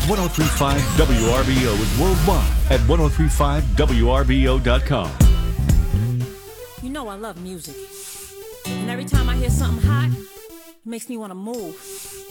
1035 WRBO is worldwide at 1035WRBO.com. You know I love music. And every time I hear something hot, it makes me want to move.